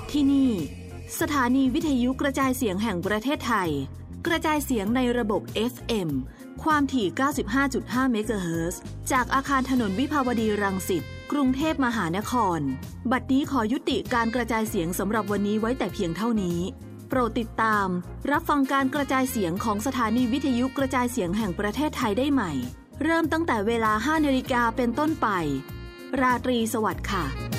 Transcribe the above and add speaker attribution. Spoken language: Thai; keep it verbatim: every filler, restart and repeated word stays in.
Speaker 1: ที่นี่สถานีวิทยุกระจายเสียงแห่งประเทศไทยกระจายเสียงในระบบ เอฟ เอ็ม ความถี่ เก้าสิบห้าจุดห้า เมกะเฮิรตซ์จากอาคารถนนวิภาวดีรังสิตกรุงเทพมหานครบัดนี้ขอยุติการกระจายเสียงสำหรับวันนี้ไว้แต่เพียงเท่านี้โปรดติดตามรับฟังการกระจายเสียงของสถานีวิทยุกระจายเสียงแห่งประเทศไทยได้ใหม่เริ่มตั้งแต่เวลา ห้านาฬิกาเป็นต้นไปราตรีสวัสดิ์ค่ะ